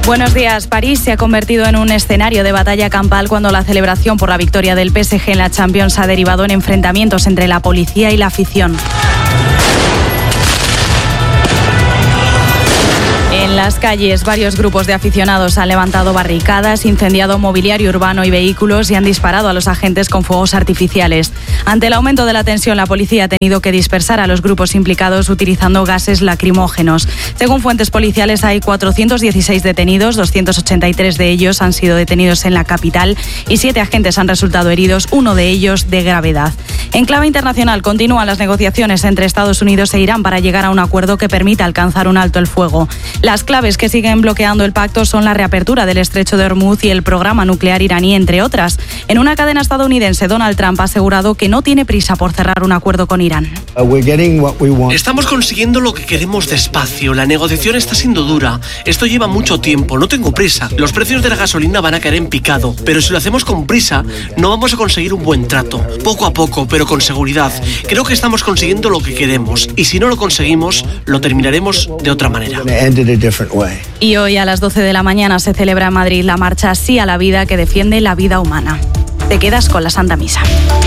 Buenos días. París se ha convertido en un escenario de batalla campal cuando la celebración por la victoria del PSG en la Champions ha derivado en enfrentamientos entre la policía y la afición. En las calles, varios grupos de aficionados han levantado barricadas, incendiado mobiliario urbano y vehículos y han disparado a los agentes con fuegos artificiales. Ante el aumento de la tensión, la policía ha tenido que dispersar a los grupos implicados utilizando gases lacrimógenos. Según fuentes policiales, hay 416 detenidos, 283 de ellos han sido detenidos en la capital y 7 agentes han resultado heridos, uno de ellos de gravedad. En clave internacional, continúan las negociaciones entre Estados Unidos e Irán para llegar a un acuerdo que permita alcanzar un alto el fuego. Las claves que siguen bloqueando el pacto son la reapertura del estrecho de Hormuz y el programa nuclear iraní, entre otras. En una cadena estadounidense, Donald Trump ha asegurado que no tiene prisa por cerrar un acuerdo con Irán. Estamos consiguiendo lo que queremos despacio. La negociación está siendo dura. Esto lleva mucho tiempo. No tengo prisa. Los precios de la gasolina van a caer en picado. Pero si lo hacemos con prisa, no vamos a conseguir un buen trato. Poco a poco, pero con seguridad. Creo que estamos consiguiendo lo que queremos. Y si no lo conseguimos, lo terminaremos de otra manera. Y hoy a las 12 de la mañana se celebra en Madrid la marcha Sí a la Vida, que defiende la vida humana. Te quedas con la Santa Misa.